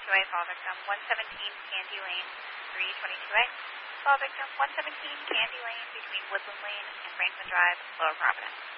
322A, fall victim 117 Candy Lane, 322A. Fall victim 117 Candy Lane between Woodland Lane and Franklin Drive, Lower Providence.